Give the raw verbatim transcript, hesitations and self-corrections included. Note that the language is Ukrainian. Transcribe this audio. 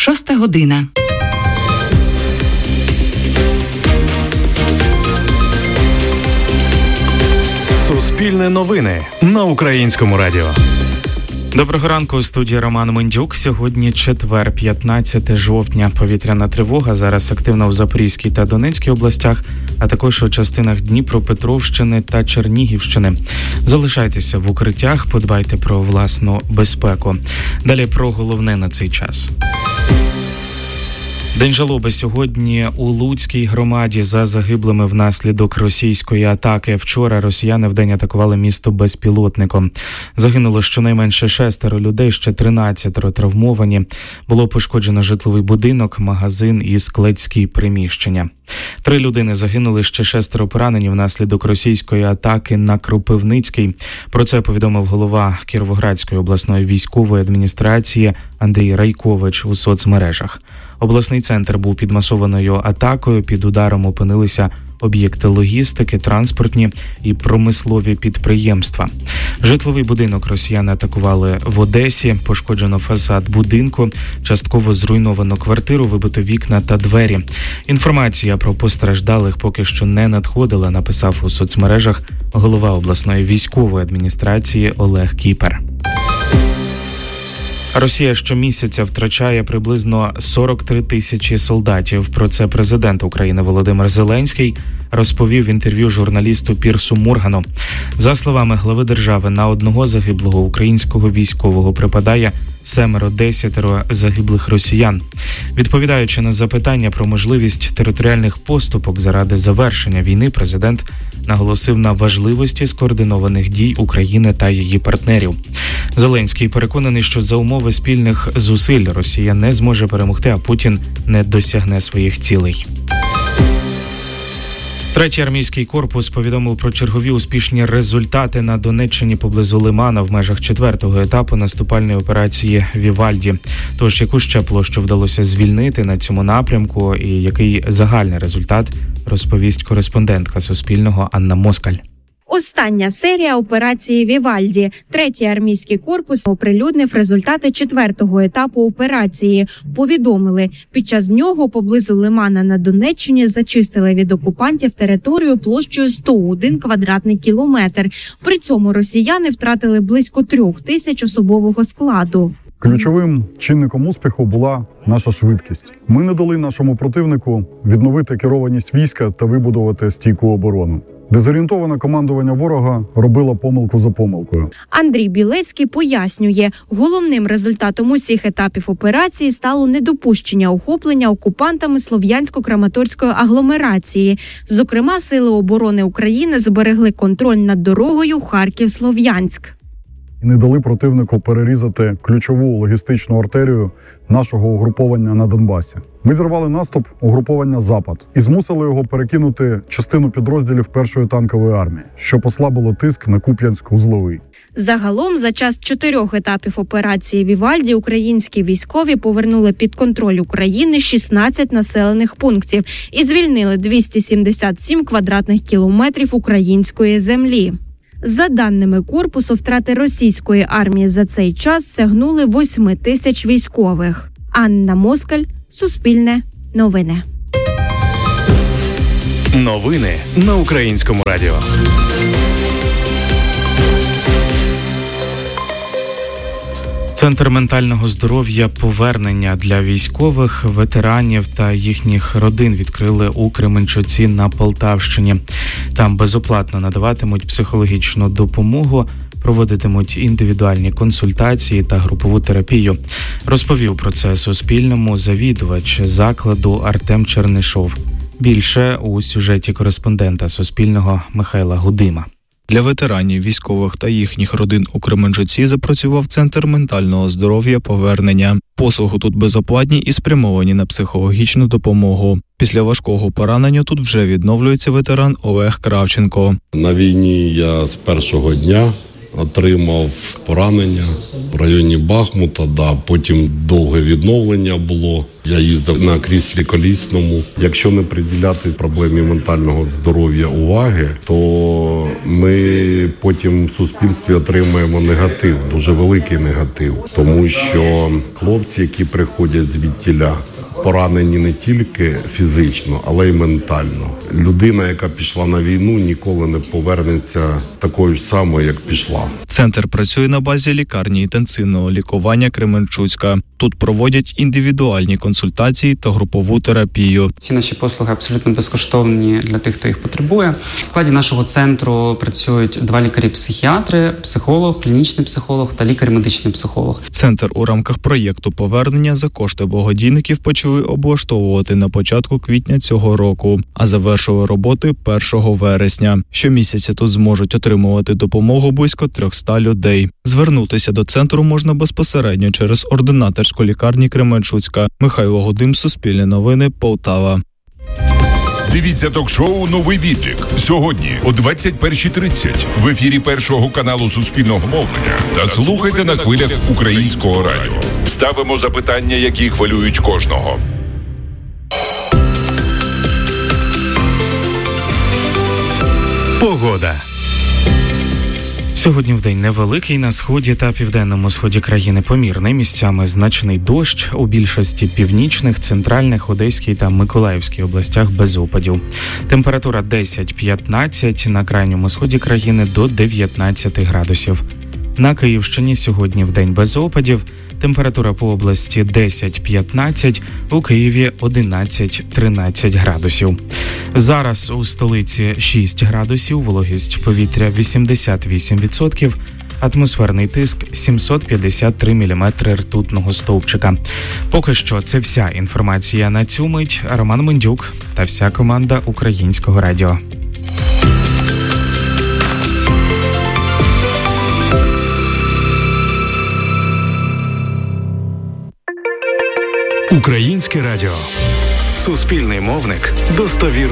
Шоста година. Суспільне новини на Українському радіо. Доброго ранку, у студії Роман Мендюк. Сьогодні четвер, п'ятнадцяте жовтня. Повітряна тривога зараз активна у Запорізькій та Донецькій областях, а також у частинах Дніпропетровщини та Чернігівщини. Залишайтеся в укриттях, подбайте про власну безпеку. Далі про головне на цей час. День жалоби сьогодні у Луцькій громаді за загиблими внаслідок російської атаки. Вчора росіяни вдень атакували місто безпілотником. Загинуло щонайменше шестеро людей, ще тринадцятеро травмовані. Було пошкоджено житловий будинок, магазин і складські приміщення. Три людини загинули, ще шестеро поранені внаслідок російської атаки на Кропивницький. Про це повідомив голова Кіровоградської обласної військової адміністрації Андрій Райкович у соцмережах. Обласний центр був під масованою атакою, під ударом опинилися об'єкти логістики, транспортні і промислові підприємства. Житловий будинок росіяни атакували в Одесі, пошкоджено фасад будинку, частково зруйновано квартиру, вибито вікна та двері. Інформація про постраждалих поки що не надходила, написав у соцмережах голова обласної військової адміністрації Олег Кіпер. Росія щомісяця втрачає приблизно сорок три тисячі солдатів. Про це президент України Володимир Зеленський розповів в інтерв'ю журналісту Пірсу Моргану. За словами глави держави, на одного загиблого українського військового припадає семеро-десятеро загиблих росіян. Відповідаючи на запитання про можливість територіальних поступок заради завершення війни, президент наголосив на важливості скоординованих дій України та її партнерів. Зеленський переконаний, що за умови спільних зусиль Росія не зможе перемогти, а Путін не досягне своїх цілей. Третій армійський корпус повідомив про чергові успішні результати на Донеччині поблизу Лимана в межах четвертого етапу наступальної операції «Вівальді». Тож, яку ще площу вдалося звільнити на цьому напрямку і який загальний результат, розповість кореспондентка Суспільного Анна Москаль. Остання серія операції «Вівальді». Третій армійський корпус оприлюднив результати четвертого етапу операції. Повідомили, під час нього поблизу Лимана на Донеччині зачистили від окупантів територію площею сто один квадратний кілометр. При цьому росіяни втратили близько трьох тисяч особового складу. Ключовим чинником успіху була наша швидкість. Ми не дали нашому противнику відновити керованість війська та вибудувати стійку оборону. Дезорієнтоване командування ворога робило помилку за помилкою. Андрій Білецький пояснює, головним результатом усіх етапів операції стало недопущення охоплення окупантами Слов'янсько-Краматорської агломерації. Зокрема, Сили оборони України зберегли контроль над дорогою Харків-Слов'янськ. І не дали противнику перерізати ключову логістичну артерію нашого угруповання на Донбасі. Ми зірвали наступ угруповання «Запад» і змусили його перекинути частину підрозділів першої танкової армії, що послабило тиск на Куп'янськ-Узловий. Загалом, за час чотирьох етапів операції «Вівальді» українські військові повернули під контроль України шістнадцять населених пунктів і звільнили двісті сімдесят сім квадратних кілометрів української землі. За даними корпусу, втрати російської армії за цей час сягнули восьми тисяч військових. Анна Москаль, Суспільне новини. Новини на Українському радіо. Центр ментального здоров'я «Повернення» для військових, ветеранів та їхніх родин відкрили у Кременчуці на Полтавщині. Там безоплатно надаватимуть психологічну допомогу, проводитимуть індивідуальні консультації та групову терапію. Розповів про це Суспільному завідувач закладу Артем Чернишов. Більше у сюжеті кореспондента Суспільного Михайла Гудима. Для ветеранів, військових та їхніх родин у Кременчуці запрацював Центр ментального здоров'я «Повернення». Послуги тут безоплатні і спрямовані на психологічну допомогу. Після важкого поранення тут вже відновлюється ветеран Олег Кравченко. На війні я з першого дня отримав поранення в районі Бахмута, да, потім довге відновлення було. Я їздив на кріслі колісному. Якщо не приділяти проблемі ментального здоров'я уваги, то ми потім в суспільстві отримаємо негатив, дуже великий негатив. Тому що хлопці, які приходять звідтіля, поранені не тільки фізично, але й ментально. Людина, яка пішла на війну, ніколи не повернеться такою ж самою, як пішла. Центр працює на базі лікарні інтенсивного лікування Кременчуцька. Тут проводять індивідуальні консультації та групову терапію. Ці наші послуги абсолютно безкоштовні для тих, хто їх потребує. В складі нашого центру працюють два лікарі-психіатри, психолог, клінічний психолог та лікар-медичний психолог. Центр у рамках проєкту повернення за кошти благодійників почали облаштовувати на початку квітня цього року, а завершили роботи першого вересня. Щомісяця тут зможуть отримувати допомогу близько триста людей. Звернутися до центру можна безпосередньо через ординаторську лікарню Кременчуцька. Михайло Гудим, Суспільне новини, Полтава. Дивіться ток-шоу «Новий відлік» сьогодні о двадцять перша тридцять в ефірі Першого каналу Суспільного мовлення та слухайте на хвилях Українського радіо. Ставимо запитання, які хвилюють кожного. Погода. Сьогодні вдень невеликий, на сході та південному сході країни помірний, місцями значний дощ, у більшості північних, центральних, Одеській та Миколаївській областях без опадів. Температура десять-п'ятнадцять, на крайньому сході країни до дев'ятнадцять градусів. На Київщині сьогодні вдень без опадів, температура по області десять-п'ятнадцять, у Києві одинадцять-тринадцять градусів. Зараз у столиці шість градусів, вологість повітря вісімдесят вісім відсотків, атмосферний тиск сімсот п'ятдесят три міліметри ртутного стовпчика. Поки що це вся інформація на цю мить. Роман Мендюк та вся команда Українського радіо. Українське радіо. Суспільний мовник достовірно.